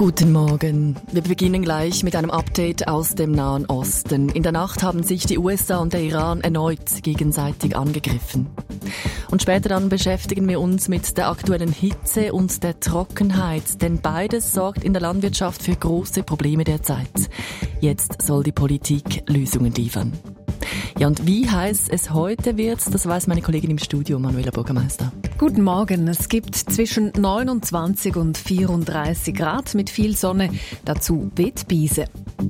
Guten Morgen. Wir beginnen gleich mit einem Update aus dem Nahen Osten. In der Nacht haben sich die USA und der Iran erneut gegenseitig angegriffen. Und später dann beschäftigen wir uns mit der aktuellen Hitze und der Trockenheit, denn beides sorgt in der Landwirtschaft für große Probleme derzeit. Jetzt soll die Politik Lösungen liefern. Ja, und wie heiß es heute wird, das weiß meine Kollegin im Studio, Manuela Bürgermeister. Guten Morgen. Es gibt zwischen 29 und 34 Grad mit viel Sonne. Dazu weht Biese.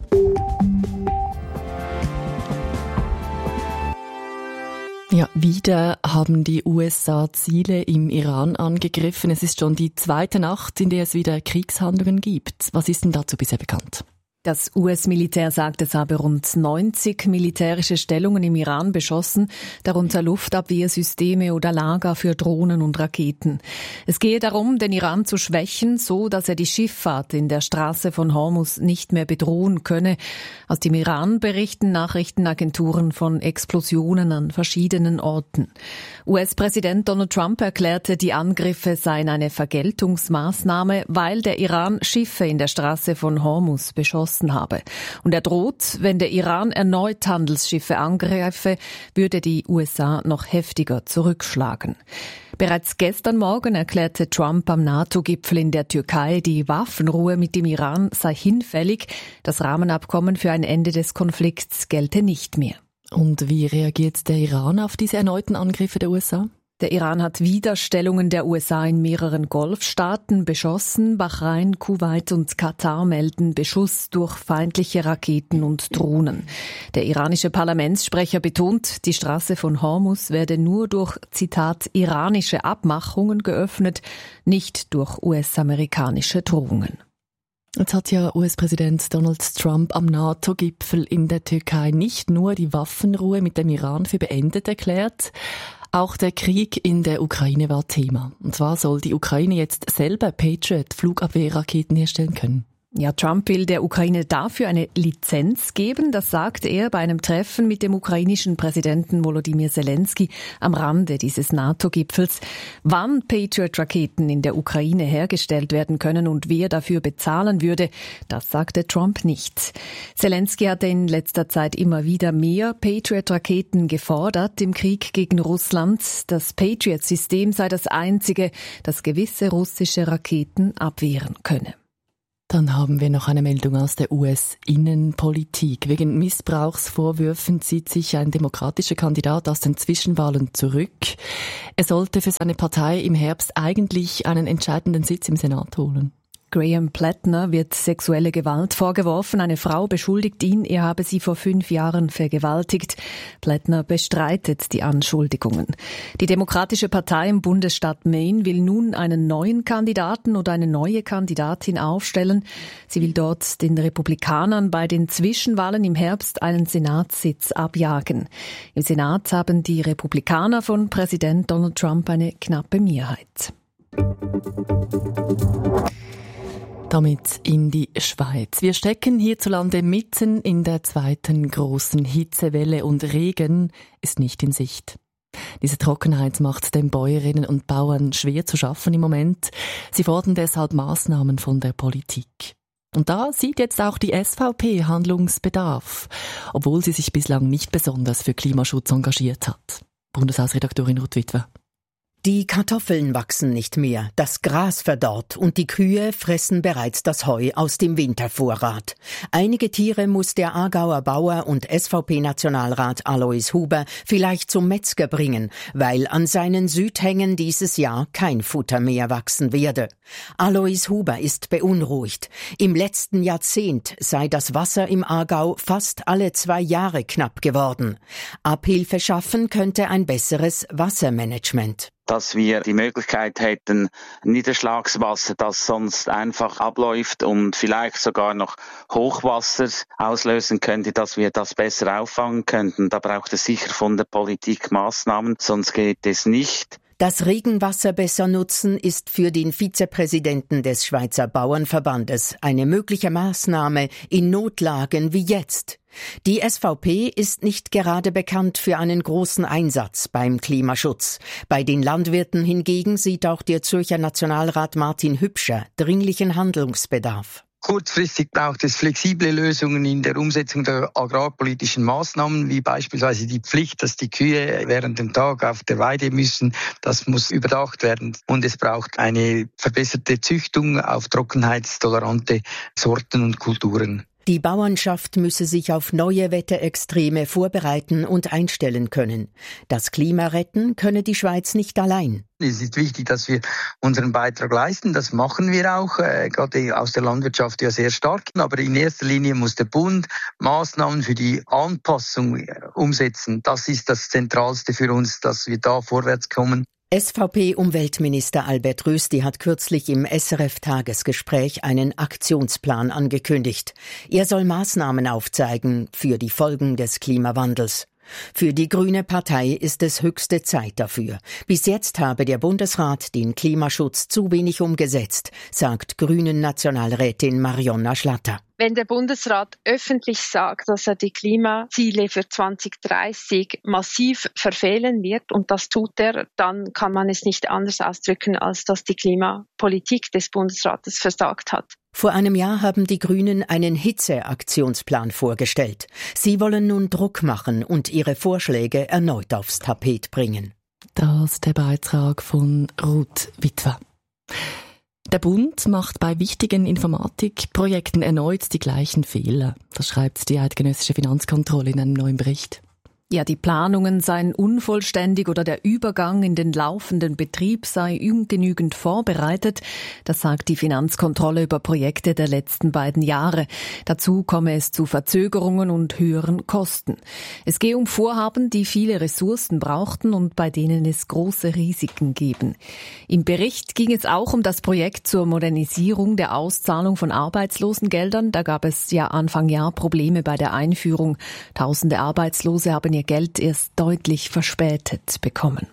Ja, wieder haben die USA Ziele im Iran angegriffen. Es ist schon die zweite Nacht, in der es wieder Kriegshandlungen gibt. Was ist denn dazu bisher bekannt? Das US-Militär sagt, es habe rund 90 militärische Stellungen im Iran beschossen, darunter Luftabwehrsysteme oder Lager für Drohnen und Raketen. Es gehe darum, den Iran zu schwächen, so dass er die Schifffahrt in der Straße von Hormuz nicht mehr bedrohen könne. Aus dem Iran berichten Nachrichtenagenturen von Explosionen an verschiedenen Orten. US-Präsident Donald Trump erklärte, die Angriffe seien eine Vergeltungsmaßnahme, weil der Iran Schiffe in der Straße von Hormuz beschossen habe. Und er droht, wenn der Iran erneut Handelsschiffe angreife, würde die USA noch heftiger zurückschlagen. Bereits gestern Morgen erklärte Trump am NATO-Gipfel in der Türkei, die Waffenruhe mit dem Iran sei hinfällig. Das Rahmenabkommen für ein Ende des Konflikts gelte nicht mehr. Und wie reagiert der Iran auf diese erneuten Angriffe der USA? Der Iran hat wieder Stellungen der USA in mehreren Golfstaaten beschossen. Bahrain, Kuwait und Katar melden Beschuss durch feindliche Raketen und Drohnen. Der iranische Parlamentssprecher betont, die Straße von Hormuz werde nur durch, Zitat, iranische Abmachungen geöffnet, nicht durch US-amerikanische Drohungen. Jetzt hat ja US-Präsident Donald Trump am NATO-Gipfel in der Türkei nicht nur die Waffenruhe mit dem Iran für beendet erklärt, auch der Krieg in der Ukraine war Thema. Und zwar soll die Ukraine jetzt selber Patriot-Flugabwehrraketen herstellen können. Ja, Trump will der Ukraine dafür eine Lizenz geben, das sagt er bei einem Treffen mit dem ukrainischen Präsidenten Volodymyr Zelensky am Rande dieses NATO-Gipfels. Wann Patriot-Raketen in der Ukraine hergestellt werden können und wer dafür bezahlen würde, das sagte Trump nicht. Zelensky hatte in letzter Zeit immer wieder mehr Patriot-Raketen gefordert im Krieg gegen Russland. Das Patriot-System sei das einzige, das gewisse russische Raketen abwehren könne. Dann haben wir noch eine Meldung aus der US-Innenpolitik. Wegen Missbrauchsvorwürfen zieht sich ein demokratischer Kandidat aus den Zwischenwahlen zurück. Er sollte für seine Partei im Herbst eigentlich einen entscheidenden Sitz im Senat holen. Graham Plattner wird sexuelle Gewalt vorgeworfen. Eine Frau beschuldigt ihn, er habe sie vor 5 Jahren vergewaltigt. Plattner bestreitet die Anschuldigungen. Die Demokratische Partei im Bundesstaat Maine will nun einen neuen Kandidaten oder eine neue Kandidatin aufstellen. Sie will dort den Republikanern bei den Zwischenwahlen im Herbst einen Senatssitz abjagen. Im Senat haben die Republikaner von Präsident Donald Trump eine knappe Mehrheit. Damit in die Schweiz. Wir stecken hierzulande mitten in der zweiten großen Hitzewelle und Regen ist nicht in Sicht. Diese Trockenheit macht den Bäuerinnen und Bauern schwer zu schaffen im Moment. Sie fordern deshalb Maßnahmen von der Politik. Und da sieht jetzt auch die SVP Handlungsbedarf, obwohl sie sich bislang nicht besonders für Klimaschutz engagiert hat. Bundeshausredaktorin Ruth Witwer. Die Kartoffeln wachsen nicht mehr, das Gras verdorrt und die Kühe fressen bereits das Heu aus dem Wintervorrat. Einige Tiere muss der Aargauer Bauer und SVP-Nationalrat Alois Huber vielleicht zum Metzger bringen, weil an seinen Südhängen dieses Jahr kein Futter mehr wachsen werde. Alois Huber ist beunruhigt. Im letzten Jahrzehnt sei das Wasser im Aargau fast alle 2 Jahre knapp geworden. Abhilfe schaffen könnte ein besseres Wassermanagement. Dass wir die Möglichkeit hätten, Niederschlagswasser, das sonst einfach abläuft und vielleicht sogar noch Hochwasser auslösen könnte, dass wir das besser auffangen könnten. Da braucht es sicher von der Politik Maßnahmen, sonst geht es nicht. Das Regenwasser besser nutzen ist für den Vizepräsidenten des Schweizer Bauernverbandes eine mögliche Maßnahme in Notlagen wie jetzt. Die SVP ist nicht gerade bekannt für einen großen Einsatz beim Klimaschutz. Bei den Landwirten hingegen sieht auch der Zürcher Nationalrat Martin Hübscher dringlichen Handlungsbedarf. Kurzfristig braucht es flexible Lösungen in der Umsetzung der agrarpolitischen Maßnahmen, wie beispielsweise die Pflicht, dass die Kühe während dem Tag auf der Weide müssen. Das muss überdacht werden. Und es braucht eine verbesserte Züchtung auf trockenheitstolerante Sorten und Kulturen. Die Bauernschaft müsse sich auf neue Wetterextreme vorbereiten und einstellen können. Das Klima retten könne die Schweiz nicht allein. Es ist wichtig, dass wir unseren Beitrag leisten. Das machen wir auch, gerade aus der Landwirtschaft ja sehr stark. Aber in erster Linie muss der Bund Maßnahmen für die Anpassung umsetzen. Das ist das Zentralste für uns, dass wir da vorwärts kommen. SVP-Umweltminister Albert Rösti hat kürzlich im SRF-Tagesgespräch einen Aktionsplan angekündigt. Er soll Maßnahmen aufzeigen für die Folgen des Klimawandels. Für die Grüne Partei ist es höchste Zeit dafür. Bis jetzt habe der Bundesrat den Klimaschutz zu wenig umgesetzt, sagt Grünen-Nationalrätin Marionna Schlatter. Wenn der Bundesrat öffentlich sagt, dass er die Klimaziele für 2030 massiv verfehlen wird, und das tut er, dann kann man es nicht anders ausdrücken, als dass die Klimapolitik des Bundesrates versagt hat. Vor einem Jahr haben die Grünen einen Hitzeaktionsplan vorgestellt. Sie wollen nun Druck machen und ihre Vorschläge erneut aufs Tapet bringen. Das ist der Beitrag von Ruth Witwer. Der Bund macht bei wichtigen Informatikprojekten erneut die gleichen Fehler. Das schreibt die eidgenössische Finanzkontrolle in einem neuen Bericht. Ja, die Planungen seien unvollständig oder der Übergang in den laufenden Betrieb sei ungenügend vorbereitet. Das sagt die Finanzkontrolle über Projekte der letzten beiden Jahre. Dazu komme es zu Verzögerungen und höheren Kosten. Es gehe um Vorhaben, die viele Ressourcen brauchten und bei denen es große Risiken geben. Im Bericht ging es auch um das Projekt zur Modernisierung der Auszahlung von Arbeitslosengeldern. Da gab es ja Anfang Jahr Probleme bei der Einführung. Tausende Arbeitslose haben ihr Geld erst deutlich verspätet bekommen.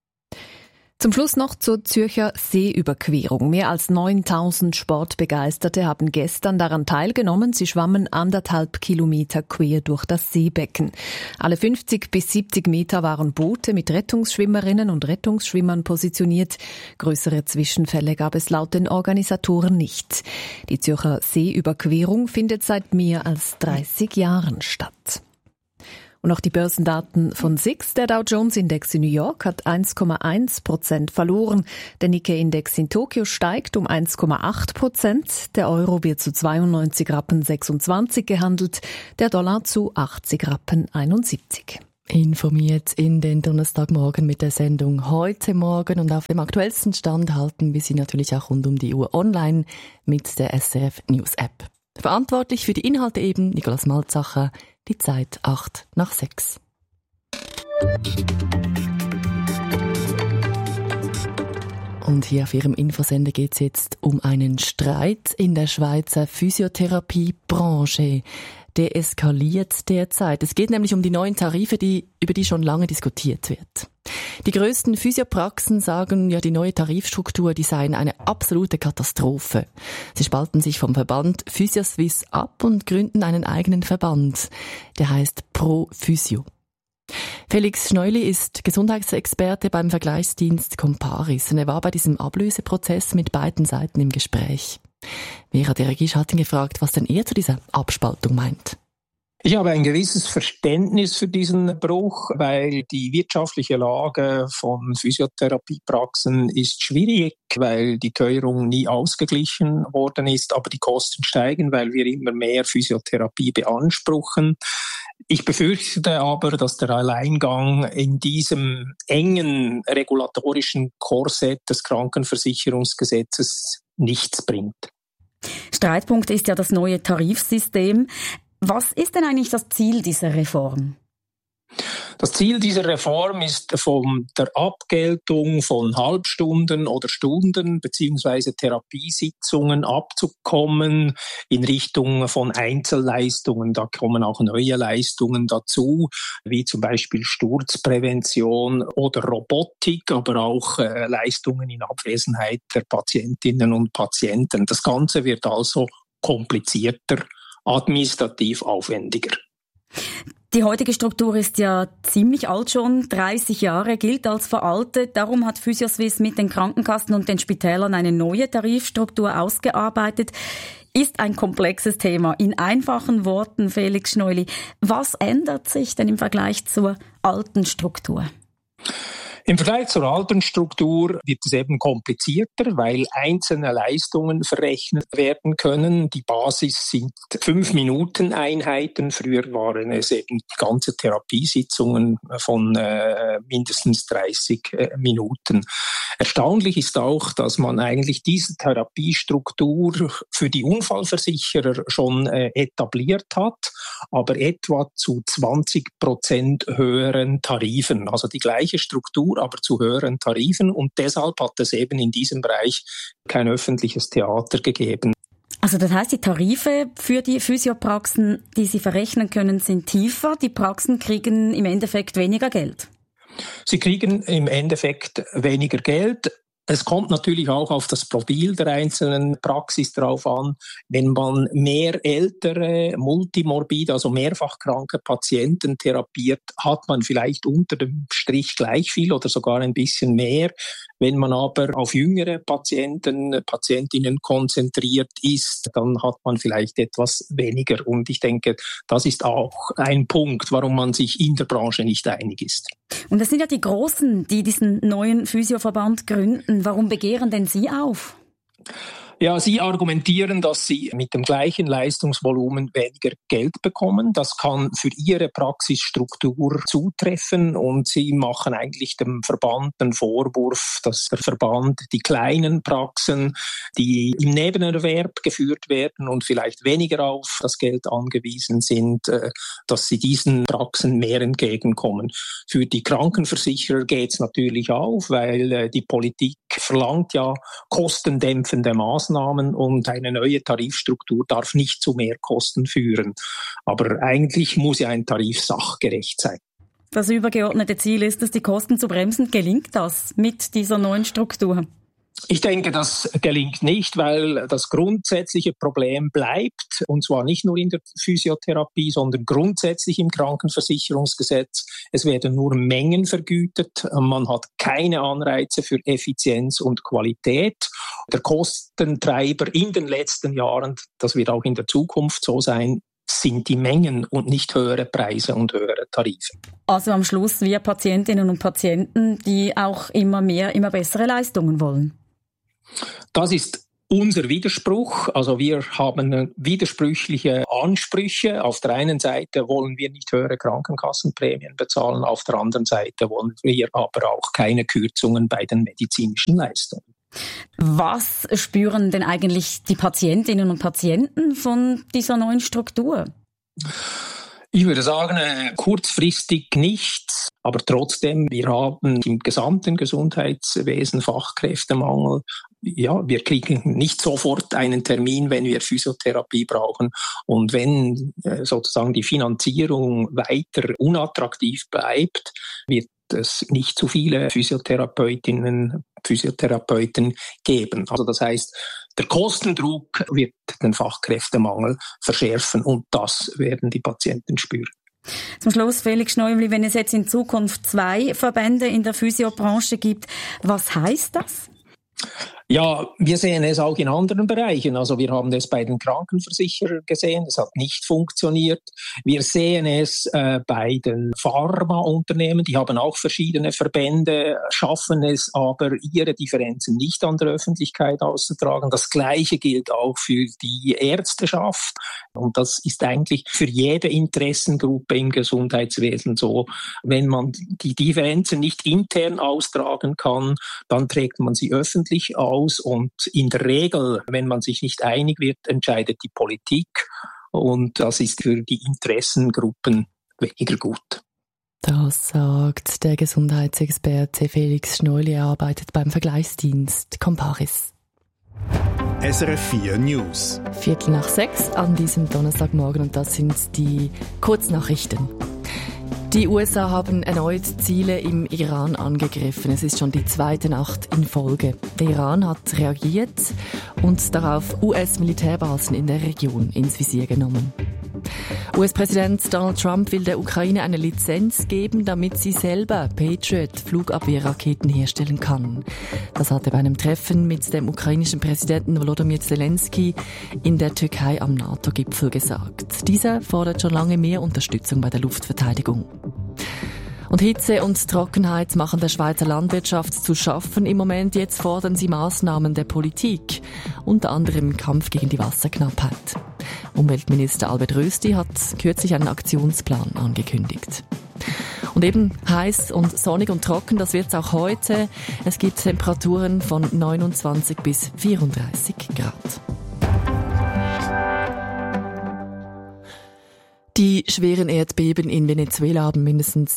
Zum Schluss noch zur Zürcher Seeüberquerung. Mehr als 9.000 Sportbegeisterte haben gestern daran teilgenommen. Sie schwammen 1,5 Kilometer quer durch das Seebecken. Alle 50 bis 70 Meter waren Boote mit Rettungsschwimmerinnen und Rettungsschwimmern positioniert. Größere Zwischenfälle gab es laut den Organisatoren nicht. Die Zürcher Seeüberquerung findet seit mehr als 30 Jahren statt. Und noch die Börsendaten von SIX. Der Dow Jones Index in New York hat 1,1% verloren. Der Nikkei-Index in Tokio steigt um 1,8%. Der Euro wird zu 92,26 Rappen gehandelt. Der Dollar zu 80,71 Rappen. Informiert in den Donnerstagmorgen mit der Sendung «Heute Morgen», und auf dem aktuellsten Stand halten wir Sie natürlich auch rund um die Uhr online mit der SRF News App. Verantwortlich für die Inhalte eben Nicolas Malzacher. Die Zeit 6:08. Und hier auf Ihrem Infosender geht es jetzt um einen Streit in der Schweizer Physiotherapiebranche. Der eskaliert derzeit. Es geht nämlich um die neuen Tarife, über die schon lange diskutiert wird. Die grössten Physiopraxen sagen, ja, die neue Tarifstruktur, die sei eine absolute Katastrophe. Sie spalten sich vom Verband Physioswiss ab und gründen einen eigenen Verband. Der heißt Pro Physio. Felix Schneuli ist Gesundheitsexperte beim Vergleichsdienst Comparis und er war bei diesem Ablöseprozess mit beiden Seiten im Gespräch. Vera de Regisch hat ihn gefragt, was denn er zu dieser Abspaltung meint. Ich habe ein gewisses Verständnis für diesen Bruch, weil die wirtschaftliche Lage von Physiotherapiepraxen ist schwierig, weil die Teuerung nie ausgeglichen worden ist, aber die Kosten steigen, weil wir immer mehr Physiotherapie beanspruchen. Ich befürchte aber, dass der Alleingang in diesem engen regulatorischen Korsett des Krankenversicherungsgesetzes nichts bringt. Streitpunkt ist ja das neue Tarifsystem. Was ist denn eigentlich das Ziel dieser Reform? Das Ziel dieser Reform ist, von der Abgeltung von Halbstunden oder Stunden bzw. Therapiesitzungen abzukommen in Richtung von Einzelleistungen. Da kommen auch neue Leistungen dazu, wie zum Beispiel Sturzprävention oder Robotik, aber auch Leistungen in Abwesenheit der Patientinnen und Patienten. Das Ganze wird also komplizierter, administrativ aufwendiger. Die heutige Struktur ist ja ziemlich alt schon, 30 Jahre, gilt als veraltet. Darum hat Physioswiss mit den Krankenkassen und den Spitälern eine neue Tarifstruktur ausgearbeitet. Ist ein komplexes Thema. In einfachen Worten, Felix Schneuli, was ändert sich denn im Vergleich zur alten Struktur? Im Vergleich zur alten Struktur wird es eben komplizierter, weil einzelne Leistungen verrechnet werden können. Die Basis sind 5-Minuten-Einheiten. Früher waren es eben die ganze Therapiesitzungen von mindestens 30 Minuten. Erstaunlich ist auch, dass man eigentlich diese Therapiestruktur für die Unfallversicherer schon etabliert hat, aber etwa zu 20% höheren Tarifen. Also die gleiche Struktur, aber zu höheren Tarifen. Und deshalb hat es eben in diesem Bereich kein öffentliches Theater gegeben. Also das heißt, die Tarife für die Physiopraxen, die Sie verrechnen können, sind tiefer. Die Praxen kriegen im Endeffekt weniger Geld. Sie kriegen im Endeffekt weniger Geld. Es kommt natürlich auch auf das Profil der einzelnen Praxis drauf an. Wenn man mehr ältere, multimorbide, also mehrfach kranke Patienten therapiert, hat man vielleicht unter dem Strich gleich viel oder sogar ein bisschen mehr. Wenn man aber auf jüngere Patientinnen konzentriert ist, dann hat man vielleicht etwas weniger. Und ich denke, das ist auch ein Punkt, warum man sich in der Branche nicht einig ist. Und das sind ja die Großen, die diesen neuen Physioverband gründen. Warum begehren denn Sie auf? Ja, Sie argumentieren, dass Sie mit dem gleichen Leistungsvolumen weniger Geld bekommen. Das kann für Ihre Praxisstruktur zutreffen und Sie machen eigentlich dem Verband den Vorwurf, dass der Verband die kleinen Praxen, die im Nebenerwerb geführt werden und vielleicht weniger auf das Geld angewiesen sind, dass Sie diesen Praxen mehr entgegenkommen. Für die Krankenversicherer geht es natürlich auf, weil die Politik verlangt ja kostendämpfende Maßnahmen und eine neue Tarifstruktur darf nicht zu mehr Kosten führen. Aber eigentlich muss ja ein Tarif sachgerecht sein. Das übergeordnete Ziel ist es, die Kosten zu bremsen. Gelingt das mit dieser neuen Struktur? Ich denke, das gelingt nicht, weil das grundsätzliche Problem bleibt, und zwar nicht nur in der Physiotherapie, sondern grundsätzlich im Krankenversicherungsgesetz. Es werden nur Mengen vergütet, man hat keine Anreize für Effizienz und Qualität. Der Kostentreiber in den letzten Jahren, das wird auch in der Zukunft so sein, sind die Mengen und nicht höhere Preise und höhere Tarife. Also am Schluss wir Patientinnen und Patienten, die auch immer mehr, immer bessere Leistungen wollen. Das ist unser Widerspruch. Also wir haben widersprüchliche Ansprüche. Auf der einen Seite wollen wir nicht höhere Krankenkassenprämien bezahlen, auf der anderen Seite wollen wir aber auch keine Kürzungen bei den medizinischen Leistungen. Was spüren denn eigentlich die Patientinnen und Patienten von dieser neuen Struktur? Ich würde sagen, kurzfristig nichts, aber trotzdem, wir haben im gesamten Gesundheitswesen Fachkräftemangel. Ja, wir kriegen nicht sofort einen Termin, wenn wir Physiotherapie brauchen. Und wenn sozusagen die Finanzierung weiter unattraktiv bleibt, wird es nicht zu viele Physiotherapeutinnen, Physiotherapeuten geben. Also das heißt, der Kostendruck wird den Fachkräftemangel verschärfen und das werden die Patienten spüren. Zum Schluss, Felix Schneuli, wenn es jetzt in Zukunft 2 Verbände in der Physiobranche gibt, was heißt das? Ja, wir sehen es auch in anderen Bereichen. Also wir haben es bei den Krankenversicherern gesehen, es hat nicht funktioniert. Wir sehen es bei den Pharmaunternehmen, die haben auch verschiedene Verbände, schaffen es aber, ihre Differenzen nicht an der Öffentlichkeit auszutragen. Das Gleiche gilt auch für die Ärzteschaft. Und das ist eigentlich für jede Interessengruppe im Gesundheitswesen so. Wenn man die Differenzen nicht intern austragen kann, dann trägt man sie öffentlich aus. Und in der Regel, wenn man sich nicht einig wird, entscheidet die Politik. Und das ist für die Interessengruppen weniger gut. Das sagt der Gesundheitsexperte Felix Schneuli. Er arbeitet beim Vergleichsdienst Comparis. SRF 4 News. 5:45 an diesem Donnerstagmorgen und das sind die Kurznachrichten. Die USA haben erneut Ziele im Iran angegriffen. Es ist schon die 2. Nacht in Folge. Der Iran hat reagiert und darauf US-Militärbasen in der Region ins Visier genommen. US-Präsident Donald Trump will der Ukraine eine Lizenz geben, damit sie selber Patriot-Flugabwehrraketen herstellen kann. Das hat er bei einem Treffen mit dem ukrainischen Präsidenten Volodymyr Zelensky in der Türkei am NATO-Gipfel gesagt. Dieser fordert schon lange mehr Unterstützung bei der Luftverteidigung. Und Hitze und Trockenheit machen der Schweizer Landwirtschaft zu schaffen im Moment. Jetzt fordern sie Maßnahmen der Politik, unter anderem im Kampf gegen die Wasserknappheit. Umweltminister Albert Rösti hat kürzlich einen Aktionsplan angekündigt. Und eben heiß und sonnig und trocken, das wird's auch heute. Es gibt Temperaturen von 29 bis 34 Grad. Die schweren Erdbeben in Venezuela haben mindestens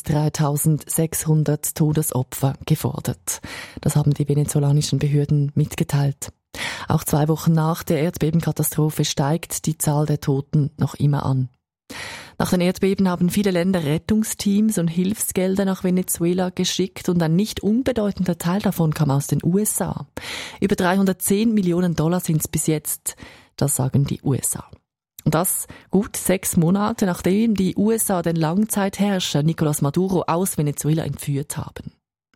3.600 Todesopfer gefordert. Das haben die venezolanischen Behörden mitgeteilt. Auch 2 Wochen nach der Erdbebenkatastrophe steigt die Zahl der Toten noch immer an. Nach den Erdbeben haben viele Länder Rettungsteams und Hilfsgelder nach Venezuela geschickt und ein nicht unbedeutender Teil davon kam aus den USA. Über 310 Millionen Dollar sind es bis jetzt, das sagen die USA. Und das gut 6 Monate, nachdem die USA den Langzeitherrscher Nicolás Maduro aus Venezuela entführt haben.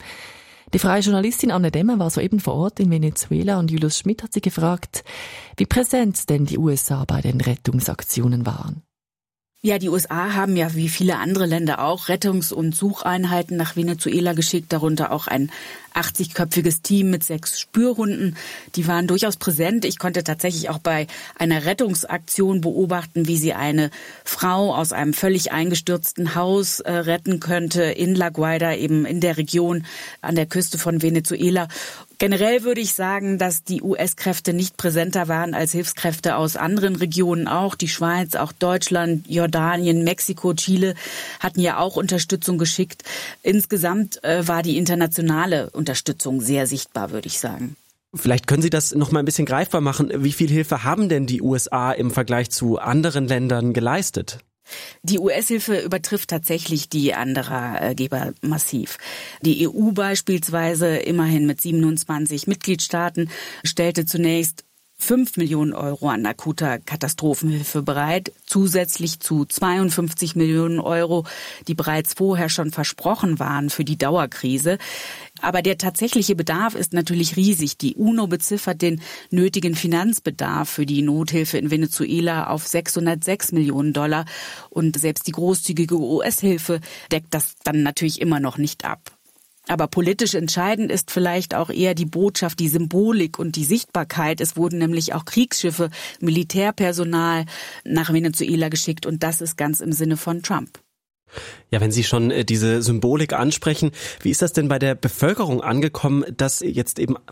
Die freie Journalistin Anne Demmer war soeben vor Ort in Venezuela und Julius Schmidt hat sie gefragt, wie präsent denn die USA bei den Rettungsaktionen waren. Ja, die USA haben ja wie viele andere Länder auch Rettungs- und Sucheinheiten nach Venezuela geschickt, darunter auch ein 80-köpfiges Team mit 6 Spürhunden. Die waren durchaus präsent. Ich konnte tatsächlich auch bei einer Rettungsaktion beobachten, wie sie eine Frau aus einem völlig eingestürzten Haus retten könnte in La Guaira, eben in der Region an der Küste von Venezuela. Generell würde ich sagen, dass die US-Kräfte nicht präsenter waren als Hilfskräfte aus anderen Regionen auch. Die Schweiz, auch Deutschland, Jordanien, Mexiko, Chile hatten ja auch Unterstützung geschickt. Insgesamt war die internationale Unterstützung sehr sichtbar, würde ich sagen. Vielleicht können Sie das noch mal ein bisschen greifbar machen. Wie viel Hilfe haben denn die USA im Vergleich zu anderen Ländern geleistet? Die US-Hilfe übertrifft tatsächlich die anderer Geber massiv. Die EU beispielsweise, immerhin mit 27 Mitgliedstaaten, stellte zunächst 5 Millionen Euro an akuter Katastrophenhilfe bereit, zusätzlich zu 52 Millionen Euro, die bereits vorher schon versprochen waren für die Dauerkrise. Aber der tatsächliche Bedarf ist natürlich riesig. Die UNO beziffert den nötigen Finanzbedarf für die Nothilfe in Venezuela auf 606 Millionen Dollar. Und selbst die großzügige US-Hilfe deckt das dann natürlich immer noch nicht ab. Aber politisch entscheidend ist vielleicht auch eher die Botschaft, die Symbolik und die Sichtbarkeit. Es wurden nämlich auch Kriegsschiffe, Militärpersonal nach Venezuela geschickt und das ist ganz im Sinne von Trump. Ja, wenn Sie schon diese Symbolik ansprechen, wie ist das denn bei der Bevölkerung angekommen, dass jetzt eben